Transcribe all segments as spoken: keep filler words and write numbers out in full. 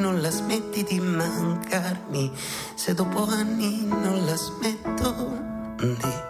non la smetti di mancarmi, se dopo anni non la smetto di...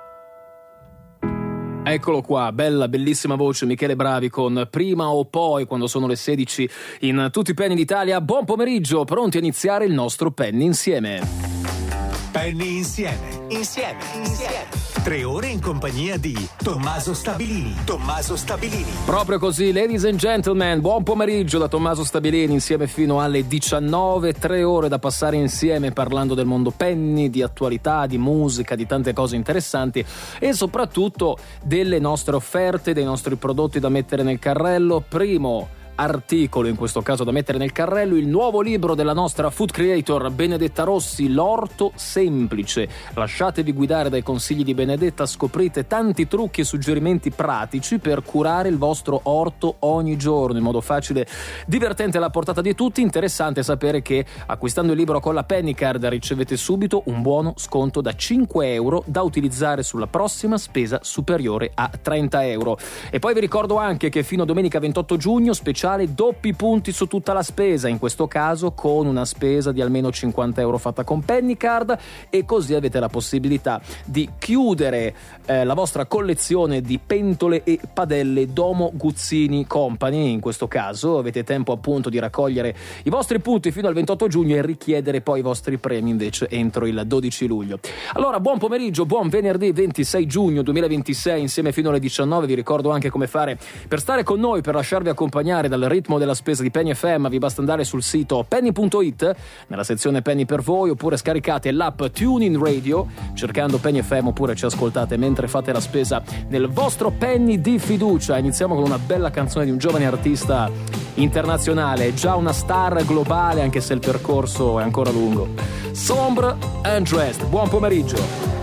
Eccolo qua, bella, bellissima voce, Michele Bravi con Prima o Poi, quando sono le sedici in tutti i Penny d'Italia. Buon pomeriggio, pronti a iniziare il nostro Penny Insieme. Penny Insieme, insieme, insieme. Tre ore in compagnia di Tommaso Stabilini. Tommaso Stabilini. Proprio così, ladies and gentlemen, buon pomeriggio da Tommaso Stabilini, insieme fino alle diciannove, tre ore da passare insieme parlando del mondo Penny, di attualità, di musica, di tante cose interessanti e soprattutto delle nostre offerte, dei nostri prodotti da mettere nel carrello. Primo articolo in questo caso da mettere nel carrello, il nuovo libro della nostra food creator Benedetta Rossi, L'orto semplice. Lasciatevi guidare dai consigli di Benedetta, scoprite tanti trucchi e suggerimenti pratici per curare il vostro orto ogni giorno in modo facile, divertente, alla portata di tutti. Interessante sapere che acquistando il libro con la Penny Card ricevete subito un buono sconto da cinque euro da utilizzare sulla prossima spesa superiore a trenta euro. E poi vi ricordo anche che fino a domenica ventotto giugno speciale doppi punti su tutta la spesa, in questo caso con una spesa di almeno cinquanta euro fatta con Penny Card, e così avete la possibilità di chiudere eh, la vostra collezione di pentole e padelle Domo Guzzini Company. In questo caso avete tempo appunto di raccogliere i vostri punti fino al ventotto giugno e richiedere poi i vostri premi invece entro il dodici luglio. Allora, buon pomeriggio, buon venerdì ventisei giugno duemilaventisei, insieme fino alle diciannove. Vi ricordo anche come fare per stare con noi, per lasciarvi accompagnare dal ritmo della spesa di Penny F M. Vi basta andare sul sito penny punto it nella sezione Penny per voi, oppure scaricate l'app TuneIn Radio cercando Penny F M, oppure ci ascoltate mentre fate la spesa nel vostro Penny di fiducia. Iniziamo con una bella canzone di un giovane artista internazionale, già una star globale anche se il percorso è ancora lungo. Sombre and Dressed. Buon pomeriggio.